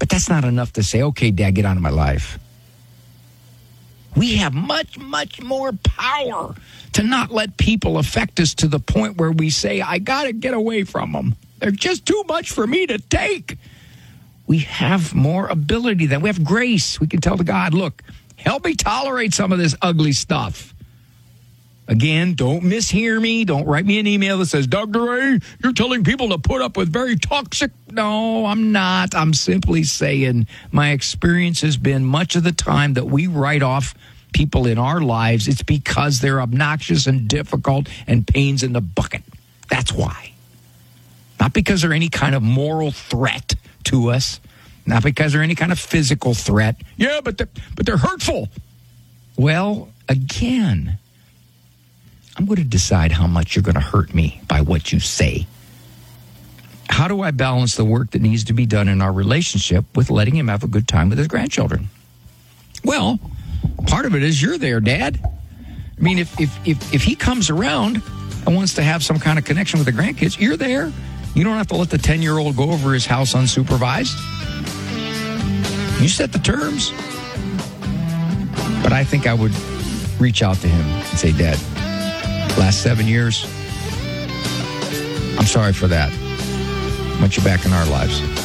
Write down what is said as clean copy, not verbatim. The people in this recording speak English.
that's not enough to say, okay, Dad, get out of my life. We have much, much more power to not let people affect us to the point where we say, I got to get away from them. They're just too much for me to take. We have more ability than we have grace. We can tell to God, look, help me tolerate some of this ugly stuff. Again, don't mishear me. Don't write me an email that says, Dr. Ray, you're telling people to put up with very toxic. No, I'm not. I'm simply saying my experience has been much of the time that we write off people in our lives, it's because they're obnoxious and difficult and pains in the bucket. That's why. Not because they're any kind of moral threat to us. Not because they're any kind of physical threat. Yeah, but they're hurtful. Well, again, I'm going to decide how much you're going to hurt me by what you say. How do I balance the work that needs to be done in our relationship with letting him have a good time with his grandchildren? Well, part of it is you're there, Dad. I mean, if he comes around and wants to have some kind of connection with the grandkids, you're there. You don't have to let the 10-year-old go over his house unsupervised. You set the terms. But I think I would reach out to him and say, Dad, last 7 years, I'm sorry for that. I want you back in our lives.